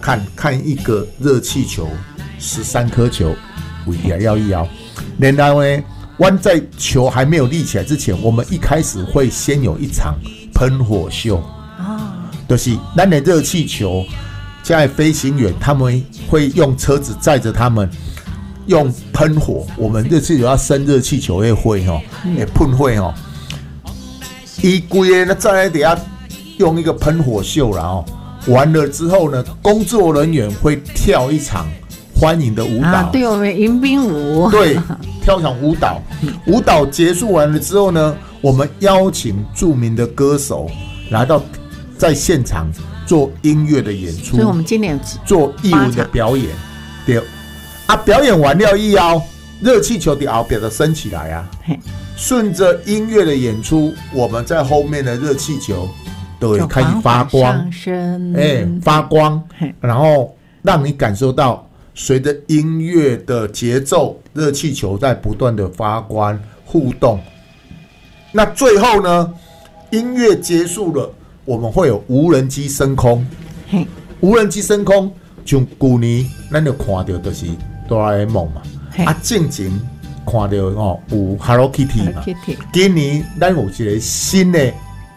看一个热气球13颗球围起来要一摇，然后呢，我在球还没有立起来之前，我们一开始会先有一场喷火秀，就是咱的热气球，现在飞行员他们会用车子载着他们。用喷火，我们热气球要升热气球的火吼，会喷火吼。伊规个在底下用一个喷火秀啦哦，完了之后呢，工作人员会跳一场欢迎的舞蹈， 对，我们迎宾舞， 对，跳一场舞蹈。舞蹈结束完了之后呢，我们邀请著名的歌手来到在现场做音乐的演出， 所以我们今年做艺文的表演，对。表演完了以后，热气球的后边就升起来啊，顺着音乐的演出，我们在后面的热气球都会开始发光，发光，然后让你感受到随着音乐的节奏，热气球在不断的发光互动。那最后呢，音乐结束了，我们会有无人机升空，无人机升空，像去年咱就看到就是哆啦 A 梦嘛，正前看到有 Hello Kitty 嘛，今年咱有一个新的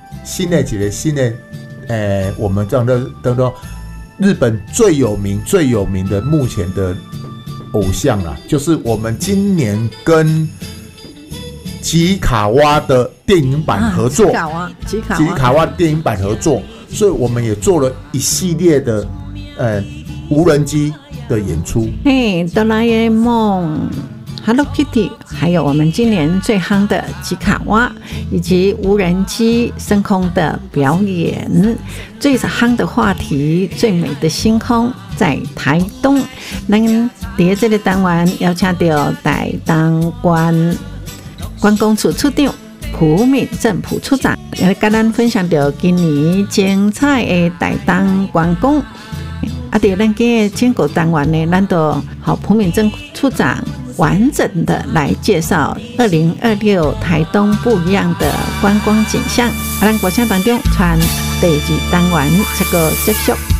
我们这样的等到日本最有名的目前的偶像啦，就是我们今年跟吉卡蛙的电影版合作，吉卡蛙电影版合作，所以我们也做了一系列的无人机的演出， 哆啦 A 梦、Hello Kitty， 还有我们今年最夯的吉卡蛙，以及无人机升空的表演。最夯的话题，最美的星空在台东。咱在这个单元邀请到台东县观光处处长朴敏正朴处长，来跟咱分享到今年精彩的台东观光。在咱个整个单元呢，咱都好朴敏正处长完整的来介绍2026台东不一样的观光景象。咱国声当中传第2单元这个接续。